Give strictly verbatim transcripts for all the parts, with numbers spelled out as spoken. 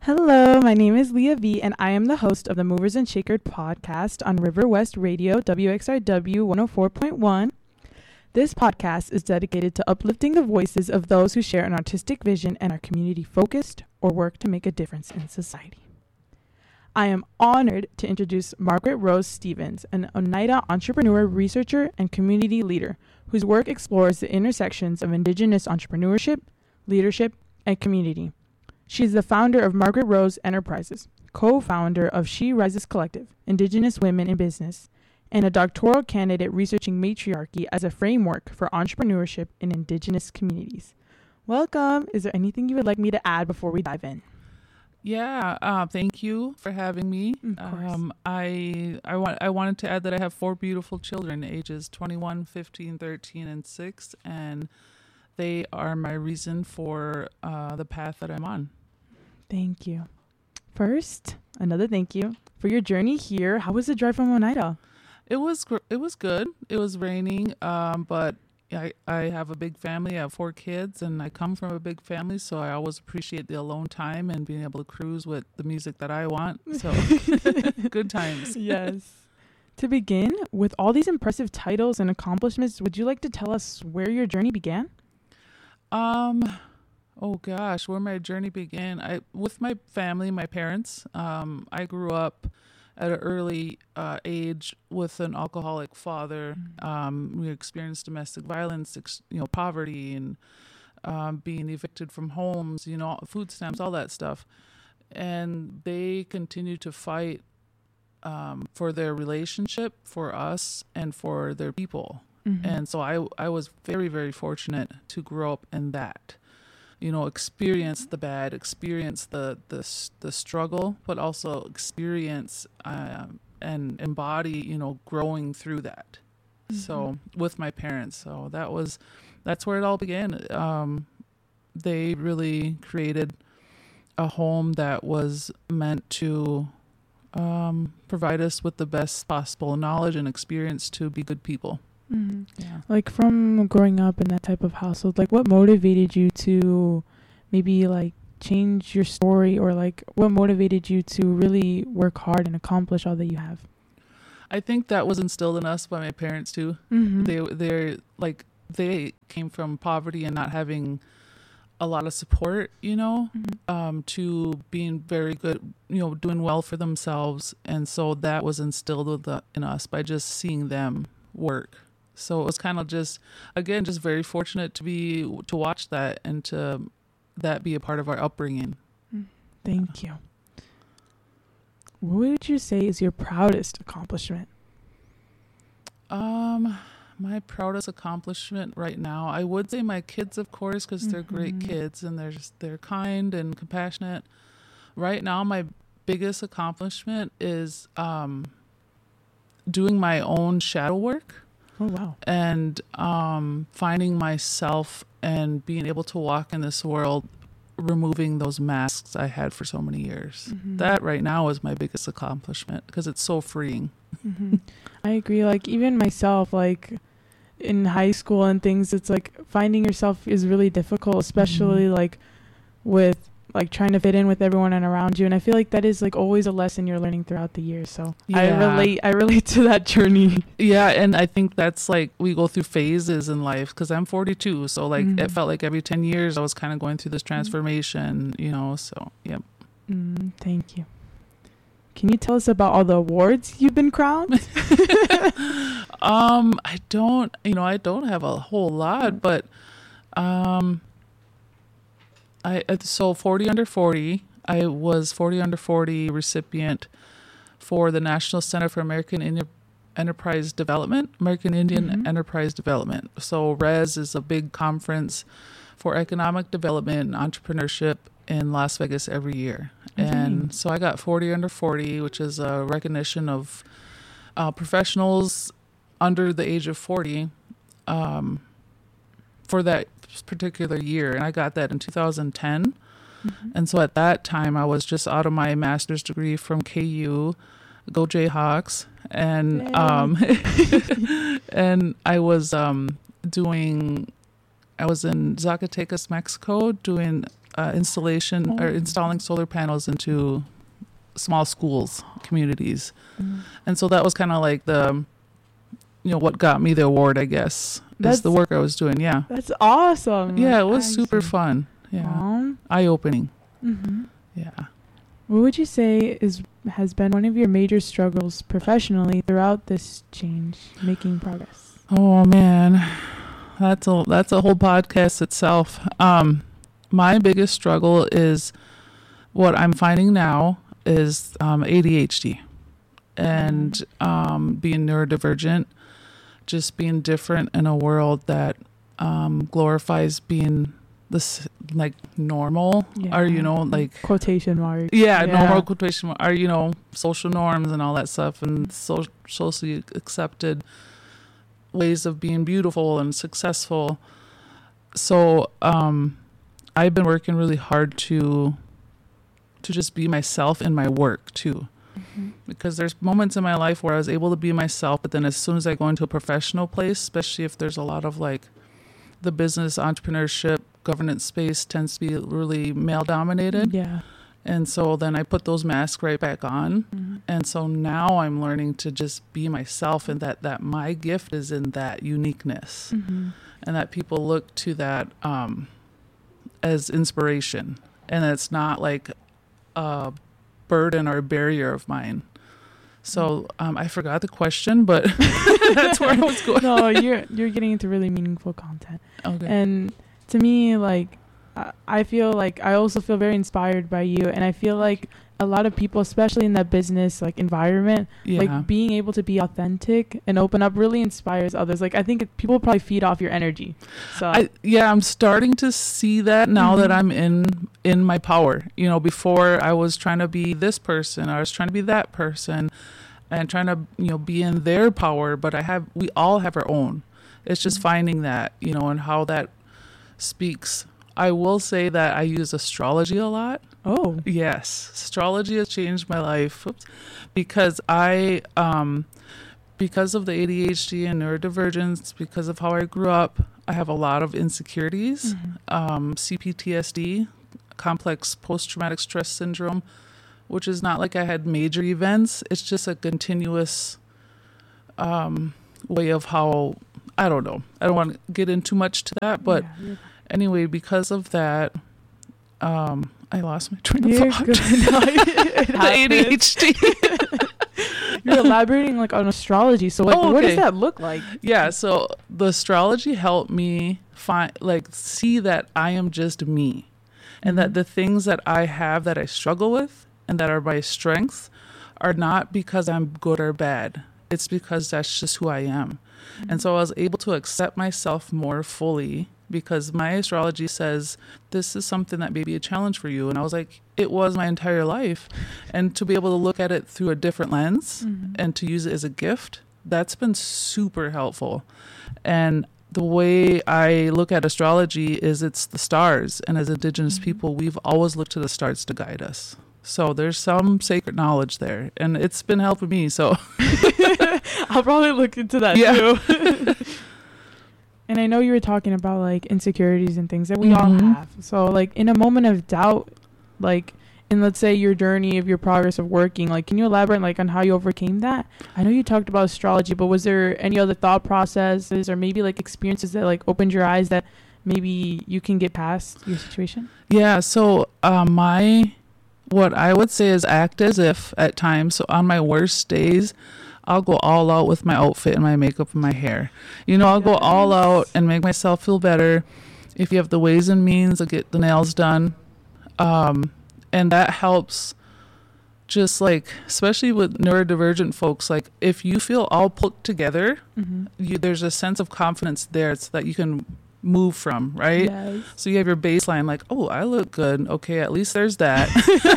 Hello, my name is Leah V, and I am the host of the Movers and Shakered podcast on River West Radio, W X R W one oh four point one. This podcast is dedicated to uplifting the voices of those who share an artistic vision and are community-focused or work to make a difference in society. I am honored to introduce Margaret Rose Stevens, an Oneida entrepreneur, researcher, and community leader whose work explores the intersections of Indigenous entrepreneurship, leadership, and community. She is the founder of Margaret Rose Enterprises, co-founder of She Rises Collective, Indigenous Women in Business, and a doctoral candidate researching matriarchy as a framework for entrepreneurship in Indigenous communities. Welcome. Is there anything you would like me to add before we dive in? Yeah, uh, thank you for having me. Of course. Um, I I want I wanted to add that I have four beautiful children, ages twenty-one, fifteen, thirteen, and six, and they are my reason for uh, the path that I'm on. Thank you. First, another thank you for your journey here. How was the drive from Oneida? It was gr- it was good. It was raining, um, but I I have a big family. I have four kids, and I come from a big family, so I always appreciate the alone time and being able to cruise with the music that I want. So good times. Yes. To begin, with all these impressive titles and accomplishments, would you like to tell us where your journey began? Um, oh gosh, where my journey began. I with my family, my parents. Um, I grew up at an early uh, age with an alcoholic father. Um, we experienced domestic violence, ex- you know, poverty, and um, being evicted from homes. You know, food stamps, all that stuff. And they continued to fight um, for their relationship, for us, and for their people. Mm-hmm. And so I, I was very, very fortunate to grow up in that, you know, experience the bad, experience the, the, the struggle, but also experience uh, and embody, you know, growing through that. Mm-hmm. So with my parents, so that was, that's where it all began. Um, they really created a home that was meant to um, provide us with the best possible knowledge and experience to be good people. Mm-hmm. Yeah. Like from growing up in that type of household, like what motivated you to maybe like change your story, or like what motivated you to really work hard and accomplish all that you have? I think that was instilled in us by my parents too. Mm-hmm. They they're like they came from poverty and not having a lot of support, you know, mm-hmm. um, to being very good, you know, doing well for themselves, and so that was instilled with the, in us by just seeing them work. So it was kind of just, again, just very fortunate to be, to watch that and to that be a part of our upbringing. Thank you. What would you say is your proudest accomplishment? Um, my proudest accomplishment right now, I would say my kids, of course, because they're mm-hmm. great kids and they're just, they're kind and compassionate. Right now, my biggest accomplishment is um, doing my own shadow work. Oh, wow. And um, finding myself and being able to walk in this world, removing those masks I had for so many years. Mm-hmm. That right now is my biggest accomplishment because it's so freeing. Mm-hmm. I agree. Like even myself, like in high school and things, it's like finding yourself is really difficult, especially mm-hmm. like with like trying to fit in with everyone and around you. And I feel like that is like always a lesson you're learning throughout the year. So yeah. I relate, I relate to that journey. Yeah. And I think that's like, we go through phases in life because I'm forty-two. So like, mm-hmm. it felt like every ten years I was kind of going through this transformation, mm-hmm. you know, so yeah. Mm, thank you. Can you tell us about all the awards you've been crowned? um, I don't, you know, I don't have a whole lot, but, um, I so forty under forty. I was forty under forty recipient for the National Center for American Indian Enterprise Development, American Indian mm-hmm. Enterprise Development. So R E S is a big conference for economic development and entrepreneurship in Las Vegas every year. Mm-hmm. And so I got forty under forty, which is a recognition of uh, professionals under the age of forty um, for that particular year, and I got that in two thousand ten. Mm-hmm. And so at that time I was just out of my master's degree from K U, go Jayhawks, and Yay. um and I was um doing I was in Zacatecas, Mexico, doing uh, installation or Oh. installing solar panels into small schools, communities. Mm. And so that was kind of like the, you know, what got me the award, I guess. That's That's the work I was doing. Yeah. That's awesome. Yeah, it Like, was super actually. fun. Yeah. Aw. Eye opening. Mhm. Yeah. What would you say is has been one of your major struggles professionally throughout this change, making progress? Oh man. That's a that's a whole podcast itself. Um my biggest struggle is what I'm finding now is um, A D H D and um, being neurodivergent, just being different in a world that um, glorifies being this like normal or, you know, like quotation marks. yeah, Yeah. normal quotation mark, or, you know, social norms and all that stuff and so, socially accepted ways of being beautiful and successful. So um, I've been working really hard to to just be myself in my work too. Mm-hmm. Because there's moments in my life where I was able to be myself, but then as soon as I go into a professional place, especially if there's a lot of like the business, entrepreneurship, governance space tends to be really male dominated. Yeah. And so then I put those masks right back on. Mm-hmm. And so now I'm learning to just be myself and that, that my gift is in that uniqueness Mm-hmm. and that people look to that um, as inspiration. And it's not like a burden or a barrier of mine. So um, I forgot the question, but that's where I was going. No, you're you're getting into really meaningful content. Okay. And to me, like, I- I feel like I also feel very inspired by you. And I feel like a lot of people, especially in that business like environment, yeah. like being able to be authentic and open up really inspires others. Like, I think it, people probably feed off your energy. So I, yeah, I'm starting to see that now Mhm. that I'm in in my power. You know, before I was trying to be this person, I was trying to be that person, and trying to you know be in their power. But I have, we all have our own. It's just Mhm. finding that, you know, and how that speaks. I will say that I use astrology a lot. oh, Yes, astrology has changed my life. Oops. because I, um, because of the A D H D and neurodivergence, because of how I grew up, I have a lot of insecurities, Mhm. um, C P T S D, complex post-traumatic stress syndrome, which is not like I had major events. It's just a continuous um, way of how, I don't know. I don't want to get into too much to that, but yeah, you're, anyway, because of that, um, I lost my train of you're thought. good. No, it The A D H D. You're elaborating like on astrology. So like, Oh, what does okay. that look like? Yeah, so the astrology helped me find, like, see that I am just me, and that Mhm. the things that I have that I struggle with and that are my strengths are not because I'm good or bad. It's because that's just who I am. And so I was able to accept myself more fully because my astrology says this is something that may be a challenge for you. And I was like, it was my entire life. And to be able to look at it through a different lens Mhm. and to use it as a gift, that's been super helpful. And the way I look at astrology is it's the stars. And as Indigenous Mhm. people, we've always looked to the stars to guide us. So there's some sacred knowledge there. And it's been helping me. So I'll probably look into that Yeah. too. And I know you were talking about like insecurities and things that we Mhm. all have. So like in a moment of doubt, like in let's say your journey of your progress of working, like can you elaborate like on how you overcame that? I know you talked about astrology, but was there any other thought processes or maybe like experiences that like opened your eyes that maybe you can get past your situation? yeah, so uh, my, what I would say is act as if at times. So on my worst days, I'll go all out with my outfit and my makeup and my hair. You know, I'll go all Yes. out and make myself feel better. If you have the ways and means to get the nails done. Um, and that helps just like, especially with neurodivergent folks, like if you feel all put together, Mm-hmm. you, there's a sense of confidence there so that you can move from, right? Yes. So you have your baseline like, oh, I look good. Okay, at least there's that.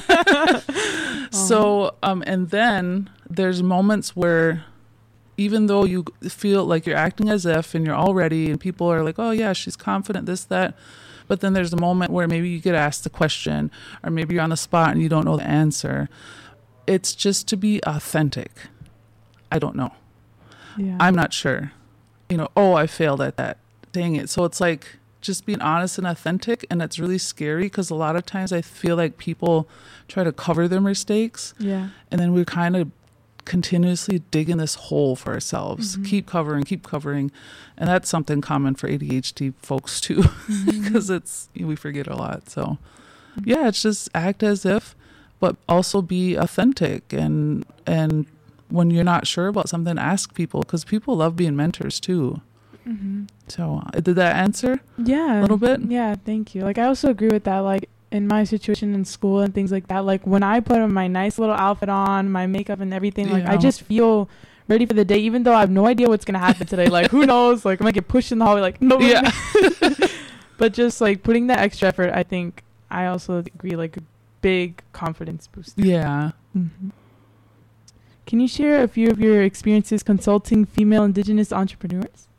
So, um, and then there's moments where even though you feel like you're acting as if and you're all ready and people are like, oh yeah, she's confident, this, that. But then there's a moment where maybe you get asked the question or maybe you're on the spot and you don't know the answer. It's just to be authentic. I don't know. Yeah. I'm not sure. You know, oh, I failed at that. Dang it. So it's like just being honest and authentic. And it's really scary because a lot of times I feel like people try to cover their mistakes. Yeah. And then we're kind of continuously digging this hole for ourselves. Mm-hmm. Keep covering, keep covering. And that's something common for A D H D folks too, because mm-hmm. it's, we forget a lot. So yeah, it's just act as if, but also be authentic. And, and when you're not sure about something, ask people, because people love being mentors too. Mm-hmm. So uh, did that answer? Yeah. A little bit? Yeah, thank you. Like, I also agree with that. Like, in my situation in school and things like that, like when I put on my nice little outfit on, my makeup and everything, like yeah. I just feel ready for the day, even though I have no idea what's going to happen today. Like, who knows? Like, I might get pushed in the hallway, like, no. Yeah. But just like putting that extra effort, I think I also agree, like a big confidence boost. Yeah. Mm-hmm. Can you share a few of your experiences consulting female Indigenous entrepreneurs?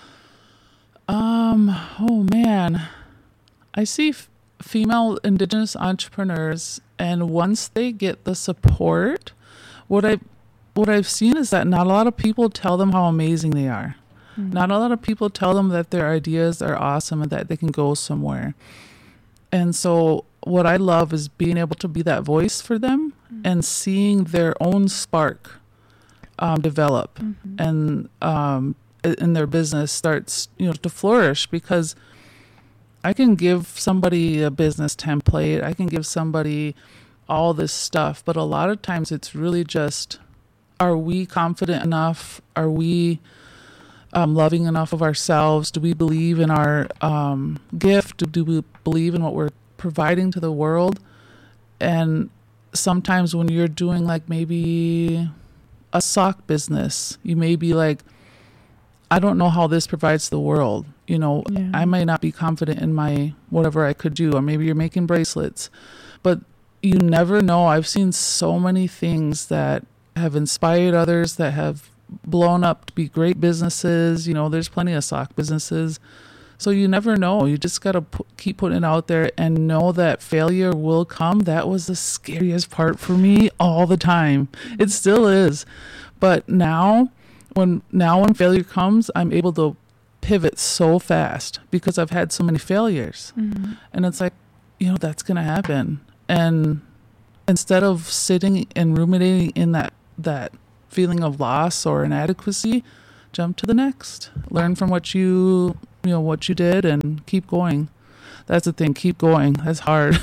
Um, oh man, I see f- female Indigenous entrepreneurs, and once they get the support, what I, what I've seen is that not a lot of people tell them how amazing they are. Mm-hmm. Not a lot of people tell them that their ideas are awesome and that they can go somewhere. And so what I love is being able to be that voice for them mm-hmm. and seeing their own spark um, develop mm-hmm. and um, in their business starts, you know, to flourish, because I can give somebody a business template. I can give somebody all this stuff, but a lot of times it's really just, are we confident enough? Are we um, loving enough of ourselves? Do we believe in our um, gift? Do, do we believe in what we're providing to the world? And sometimes when you're doing like maybe a sock business, you may be like, I don't know how this provides to the world. You know, yeah. I might not be confident in my whatever I could do, or maybe you're making bracelets, but you never know. I've seen so many things that have inspired others, that have blown up to be great businesses. You know, there's plenty of sock businesses. So you never know. You just got to p- keep putting it out there and know that failure will come. That was the scariest part for me all the time. It still is. But now, when now when failure comes, I'm able to pivot so fast because I've had so many failures. Mm-hmm. And it's like, you know, that's going to happen. And instead of sitting and ruminating in that, that feeling of loss or inadequacy, jump to the next. Learn from what you, you know, what you did and keep going. That's the thing. Keep going. That's hard.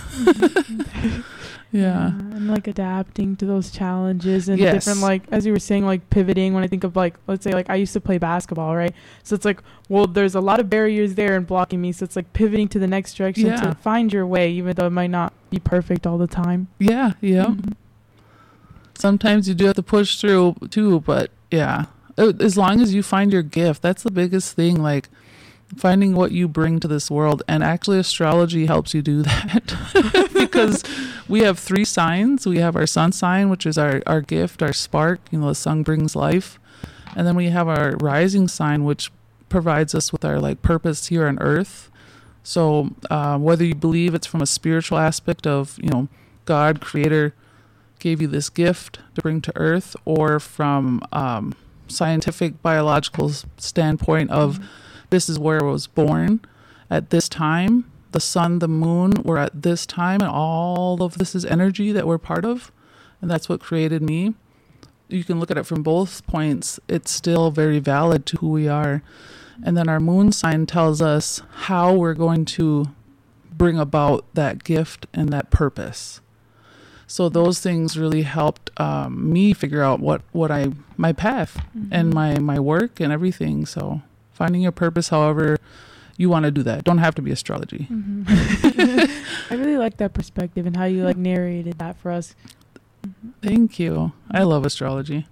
Yeah. yeah. And like adapting to those challenges and yes. different, like, as you were saying, like pivoting. When I think of like, let's say like I used to play basketball, right? So it's like, well, there's a lot of barriers there and blocking me. So it's like pivoting to the next direction yeah. to find your way, even though it might not be perfect all the time. Yeah. Yeah. Mm-hmm. Sometimes you do have to push through too, but yeah, as long as you find your gift, that's the biggest thing. Like, finding what you bring to this world. And actually astrology helps you do that because we have three signs. We have our sun sign, which is our, our gift, our spark, you know, the sun brings life. And then we have our rising sign, which provides us with our like purpose here on earth. So uh, whether you believe it's from a spiritual aspect of, you know, God, creator, gave you this gift to bring to earth, or from um, scientific biological standpoint of, mm-hmm. this is where I was born at this time. The sun, the moon were at this time, and all of this is energy that we're part of, and that's what created me. You can look at it from both points. It's still very valid to who we are. And then our moon sign tells us how we're going to bring about that gift and that purpose. So those things really helped um, me figure out what, what I, my path mm-hmm. and my, my work and everything. So finding your purpose, however you want to do that. Don't have to be astrology. Mm-hmm. I really like that perspective and how you like narrated that for us. Mm-hmm. Thank you. I love astrology.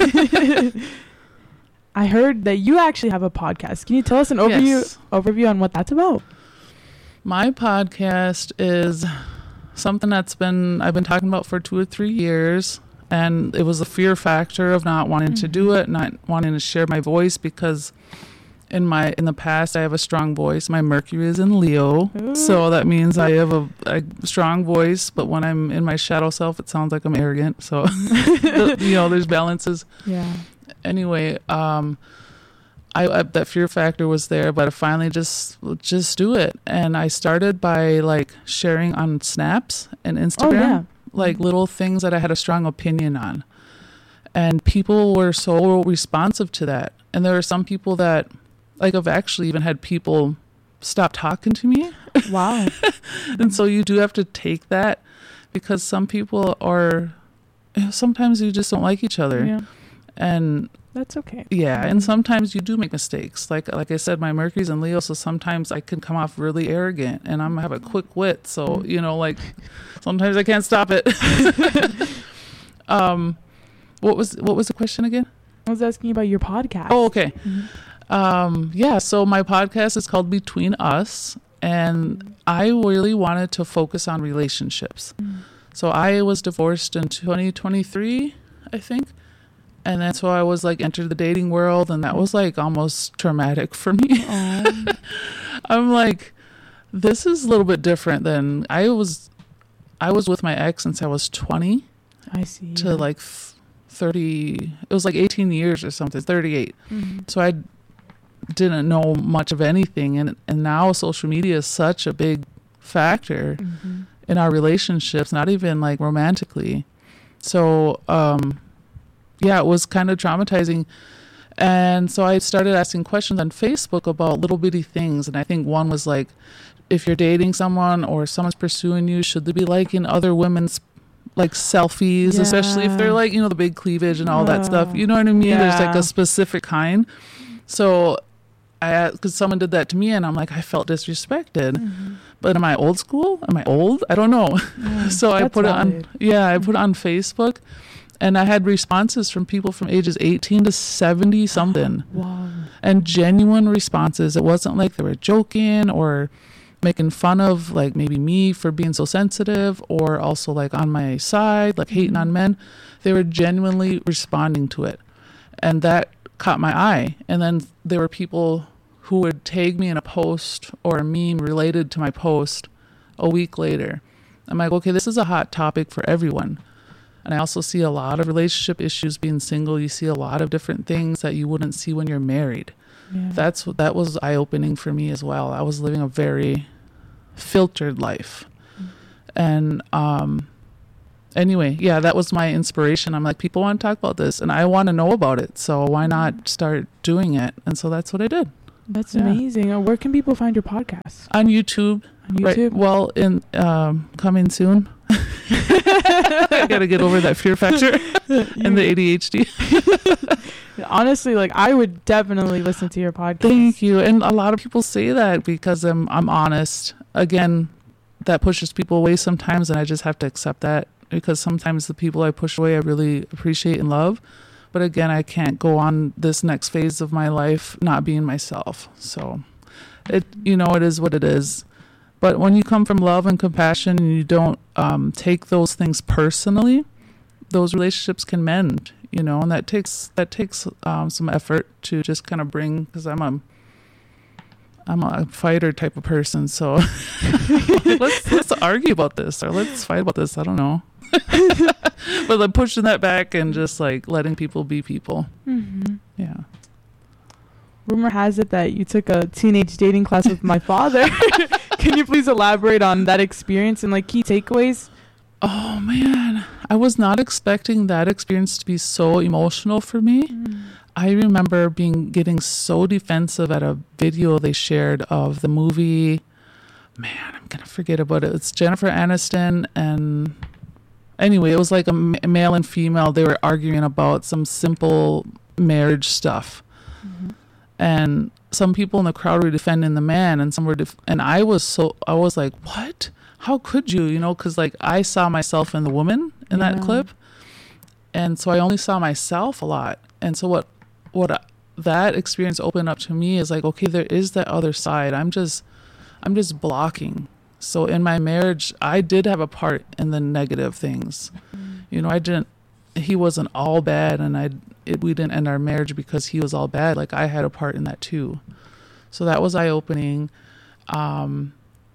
I heard that you actually have a podcast. Can you tell us an overview yes. overview on what that's about? My podcast is something that's been I've been talking about for two or three years. And it was the fear factor of not wanting mm-hmm. to do it, not wanting to share my voice, because in my in the past I have a strong voice. My Mercury is in Leo, Ooh. So that means I have a, a strong voice. But when I'm in my shadow self, it sounds like I'm arrogant. So you know, there's balances. Yeah. Anyway, um, I, I that fear factor was there, but I finally just just do it. And I started by like sharing on Snaps and Instagram, Oh, yeah. like little things that I had a strong opinion on. And people were so responsive to that. And there were some people that, like, I've actually even had people stop talking to me. Wow. And so you do have to take that, because some people are, sometimes you just don't like each other. Yeah. And That's okay. yeah, and sometimes you do make mistakes. Like like I said, my Mercury's in Leo, so sometimes I can come off really arrogant, and I'm have a quick wit. So, you know, like sometimes I can't stop it. um, what was what was the question again? I was asking about your podcast. Oh, okay. Mhm. Um, yeah, so my podcast is called Between Us, and I really wanted to focus on relationships. Mm. So I was divorced in twenty twenty-three, I think. And that's why I was like entered the dating world, and that was like almost traumatic for me. Aw. I'm like, this is a little bit different than I was. I was with my ex since I was twenty I see. to like th- thirty. It was like eighteen years or something, thirty-eight. Mhm. So I didn't know much of anything, and and now social media is such a big factor Mhm. in our relationships, not even like romantically. So um yeah, it was kind of traumatizing. And so I started asking questions on Facebook about little bitty things. And I think one was like, if you're dating someone or someone's pursuing you, should they be liking other women's like selfies, Yeah. especially if they're like, you know, the big cleavage and all that stuff. Oh, You know what I mean? There's like yeah. a specific kind. So I, because someone did that to me, and I'm like, I felt disrespected. Mhm. But am I old school? Am I old? I don't know. Yeah, So I that's put it valid. on, yeah, I put it on Facebook, and I had responses from people from ages eighteen to seventy something, Wow. and genuine responses. It wasn't like they were joking or making fun of like maybe me for being so sensitive, or also like on my side, like hating on men. They were genuinely responding to it, and that caught my eye. And then there were people who would tag me in a post or a meme related to my post a week later. I'm like, okay, this is a hot topic for everyone. And I also see a lot of relationship issues being single. You see a lot of different things that you wouldn't see when you're married. Yeah. That's that was eye-opening for me as well. I was living a very filtered life. And um anyway, yeah, that was my inspiration. I'm like, people want to talk about this, and I want to know about it. So why not start doing it? And so that's what I did. That's Yeah. amazing. Uh, Where can people find your podcast? On YouTube. On Right. YouTube? Well, in um coming soon. I gotta get over that fear factor and the A D H D. Honestly, like, I would definitely listen to your podcast. Thank you. And a lot of people say that because I'm I'm honest. Again, that pushes people away sometimes, and I just have to accept that, because sometimes the people I push away I really appreciate and love. But again, I can't go on this next phase of my life not being myself. So it you know, it is what it is. But when you come from love and compassion, and you don't um, take those things personally, those relationships can mend, you know, and that takes that takes um, some effort to just kind of bring, because I'm a I'm a fighter type of person, so let's let's argue about this, or let's fight about this. I don't know, but like pushing that back and just like letting people be people. Mm-hmm. Yeah. Rumor has it that you took a teenage dating class with my father. Can you please elaborate on that experience and like key takeaways? Oh man, I was not expecting that experience to be so emotional for me. Mm. I remember being getting so defensive at a video they shared of the movie. Man, I'm gonna forget about it. It's Jennifer Aniston, and anyway, it was like a m- male and female. They were arguing about some simple marriage stuff, Mhm. and some people in the crowd were defending the man, and some were, def- and I was so I was like, what? How could you? You know, because like I saw myself in the woman in that Yeah. clip, and so I only saw myself a lot. And so what what I, that experience opened up to me is like, okay, there is that other side. I'm just I'm just blocking. So in my marriage, I did have a part in the negative things. Mm. You know, I didn't. He wasn't all bad, and I it, we didn't end our marriage because he was all bad. Like I had a part in that too. So that was eye opening. Um,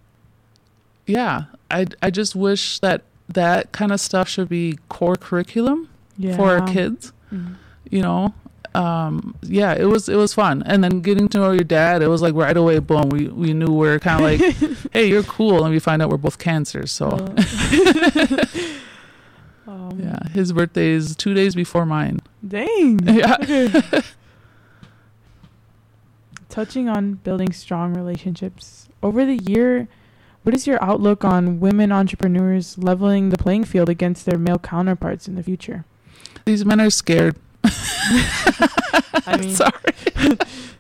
yeah, I I just wish that that kind of stuff should be core curriculum Yeah. for our kids. Mm. You know, um, yeah, it was it was fun. And then getting to know your dad, it was like right away, boom, we we knew we are kind of like, hey, you're cool, and we find out we're both cancers. So, Oh. um, yeah, his birthday is two days before mine. Dang. Yeah. Touching on building strong relationships over the year, what is your outlook on women entrepreneurs leveling the playing field against their male counterparts in the future? These men are scared. I mean, sorry.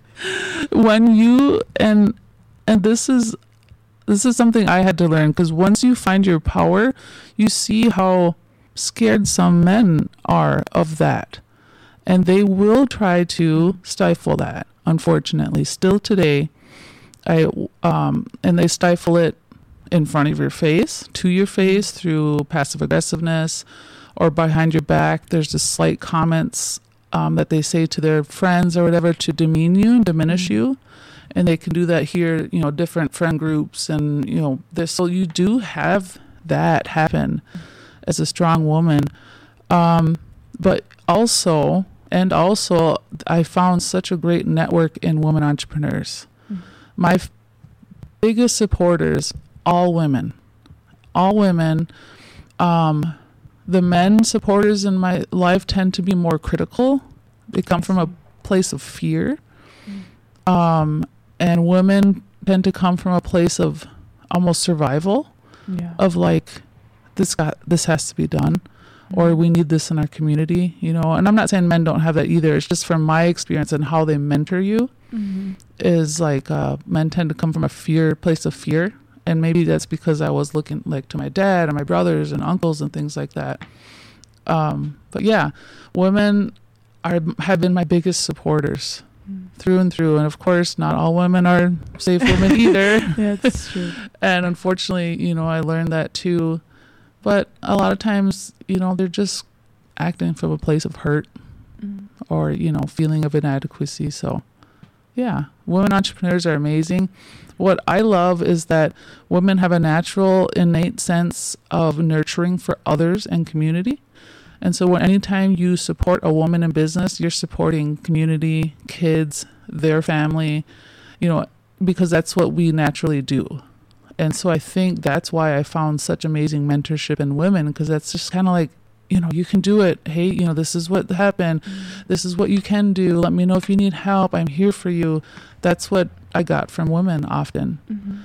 When you and and this is this is something I had to learn, because once you find your power, you see how scared some men are of that, and they will try to stifle that. Unfortunately, still today, I um and they stifle it in front of your face, to your face, through passive aggressiveness, or behind your back. There's just slight comments um, that they say to their friends or whatever to demean you, diminish you. And they can do that here, you know, different friend groups. And, you know, there's, so you do have that happen as a strong woman. Um, but also, and also, I found such a great network in women entrepreneurs. Mm-hmm. My f- biggest supporters, all women, all women. Um, the men supporters in my life tend to be more critical. They come from a place of fear. Mm. Um, and women tend to come from a place of almost survival, yeah. of like, this got, this has to be done, mm-hmm. or we need this in our community, you know. And I'm not saying men don't have that either. It's just from my experience and how they mentor you, mm-hmm. is like, uh, men tend to come from a fear, place of fear. And maybe that's because I was looking like to my dad and my brothers and uncles and things like that. Um, but yeah, women are have been my biggest supporters mm. through and through. And of course, not all women are safe women either. Yeah, that's true. And unfortunately, you know, I learned that too. But a lot of times, you know, they're just acting from a place of hurt mm. or, you know, feeling of inadequacy. So yeah, women entrepreneurs are amazing. What I love is that women have a natural, innate sense of nurturing for others and community. And so when anytime you support a woman in business, you're supporting community, kids, their family, you know, because that's what we naturally do. And so I think that's why I found such amazing mentorship in women, because that's just kind of like, you know, you can do it. Hey, you know, this is what happened. Mm-hmm. This is what you can do. Let me know if you need help. I'm here for you. That's what I got from women often. Mm-hmm.